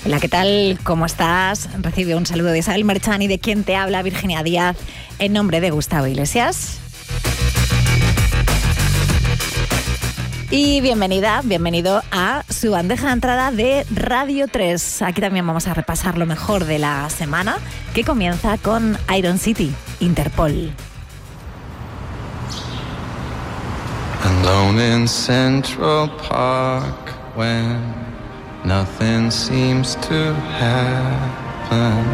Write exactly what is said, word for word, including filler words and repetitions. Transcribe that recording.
Hola, ¿qué tal? ¿Cómo estás? Recibe un saludo de Isabel Merchan y de quien te habla, Virginia Díaz, en nombre de Gustavo Iglesias. Y bienvenida, bienvenido a su bandeja de entrada de Radio tres. Aquí también vamos a repasar lo mejor de la semana, que comienza con Iron City, Interpol. Alone in Central Park when nothing seems to happen.